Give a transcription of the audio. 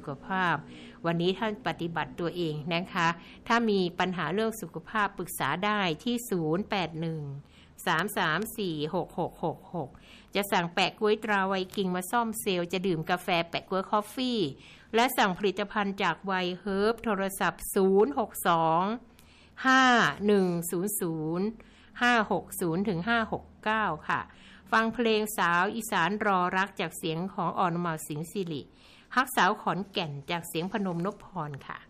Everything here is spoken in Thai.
ขภาพวันนี้ท่านปฏิบัติตัวเองนะคะถ้ามีปัญหาเรื่องสุขภาพปรึกษาได้ที่081-334-6666จะสั่งแปะก๊วยตราไวกิ้งมาซ่อมเซลล์จะดื่มกาแฟแปะก๊วยคอฟฟี่และสั่งผลิตภัณฑ์จากไวเฮิร์บโทรศัพท์062-510-560-569 ค่ะฟังเพลงสาวอีสานรอรักจากเสียงของอรนุมาสิงห์สิริฮักสาวขอนแก่นจากเสียงพนมนพพรค่ะ